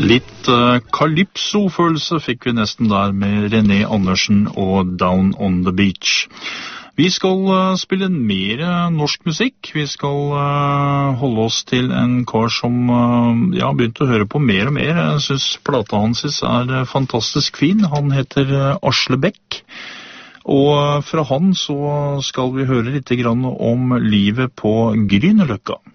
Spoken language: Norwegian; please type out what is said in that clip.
Litt Calypso-følelse fikk vi nesten der med René Andersen og Down on the Beach. Vi skal spille mer norsk musikk. Vi skal holde oss til en kar som jeg har begynt å høre på mer og mer. Jeg synes plata hans er fantastisk fin. Han heter Asle Beck. Og fra han så skal vi høre litt grann om livet på Grünerløkka.